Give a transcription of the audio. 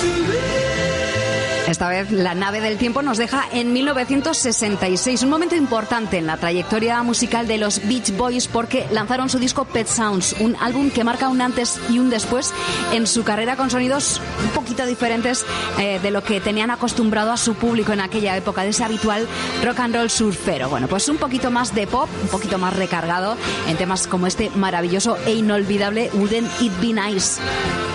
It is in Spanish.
Esta vez la nave del tiempo nos deja en 1966, un momento importante en la trayectoria musical de los Beach Boys porque lanzaron su disco Pet Sounds, un álbum que marca un antes y un después en su carrera con sonidos un poquito diferentes de lo que tenían acostumbrado a su público en aquella época, de ese habitual rock and roll surfero. Bueno, pues un poquito más de pop, un poquito más recargado en temas como este maravilloso e inolvidable Wouldn't It Be Nice.